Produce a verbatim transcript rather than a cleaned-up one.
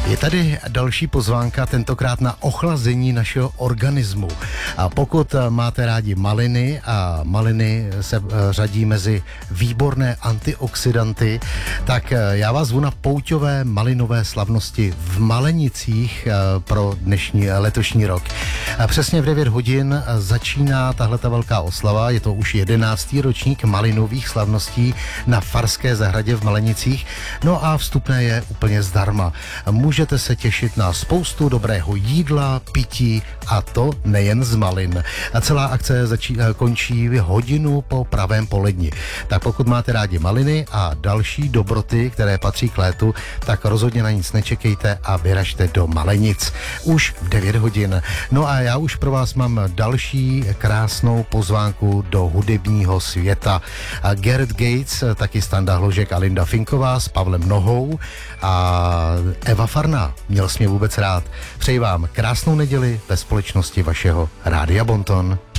Je tady další pozvánka, tentokrát na ochlazení našeho organismu. A pokud máte rádi maliny, a maliny se řadí mezi výborné antioxidanty, tak já vás zvu na pouťové malinové slavnosti v Malenicích pro dnešní letošní rok. Přesně v devět hodin začíná tahleta velká oslava, je to už jedenáctý ročník malinových slavností na Farské zahradě v Malenicích, no a vstupné je úplně zdarma. Můžete se těšit na spoustu dobrého jídla, pití a to nejen z malin. A celá akce začí, končí hodinu po pravém poledni. Tak pokud máte rádi maliny a další dobroty, které patří k létu, tak rozhodně na nic nečekejte a vyražte do Malenic už v devět hodin. No a já už pro vás mám další krásnou pozvánku do hudebního světa. Gareth Gates, taky Standa Hložek a Linda Finková s Pavlem Nohou a Eva Farná. Měl jsi mě vůbec rád. Přeji vám krásnou neděli ve společnosti vašeho Rádia Bonton.